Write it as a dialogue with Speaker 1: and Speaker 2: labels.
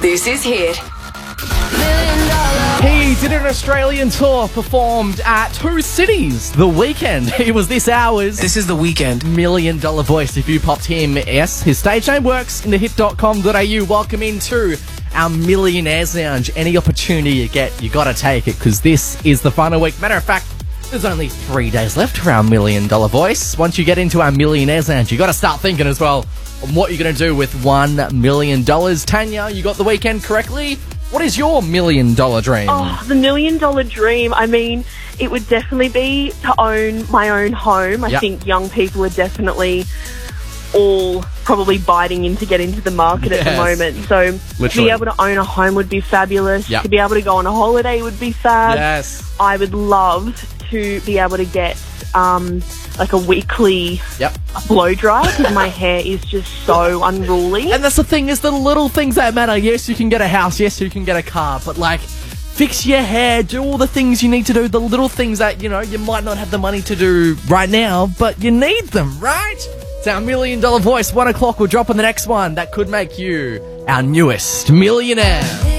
Speaker 1: This is Hit.
Speaker 2: He did an Australian tour, performed at 2 cities the weekend. He was this hour's
Speaker 3: This is The Weekend.
Speaker 2: $1 Million Voice. If you popped him, yes, his stage name works in the hit.com.au. Welcome into our Millionaires Lounge. Any opportunity you get, you got to take it, because this is the final week. Matter of fact, there's only 3 days left for our $1 Million Voice. Once you get into our Millionaires Lounge, you got to start thinking as well on what you're going to do with $1 million. Tanya, you got the weekend correctly. What is your $1 million dream?
Speaker 4: Oh, the $1 million dream. I mean, it would definitely be to own my own home. I think young people are definitely all probably biting in to get into the market at the moment. So to be able to own a home would be fabulous. To be able to go on a holiday would be fab.
Speaker 2: Yes.
Speaker 4: I would love to be able to get like a weekly blow dry, because my hair is just so unruly.
Speaker 2: And that's the thing, is the little things that matter. Yes, you can get a house. Yes, you can get a car. But, like, fix your hair. Do all the things you need to do. The little things that, you know, you might not have the money to do right now, but you need them, right? It's our $1 million voice. 1 o'clock. We'll drop on the next one. That could make you our newest millionaire.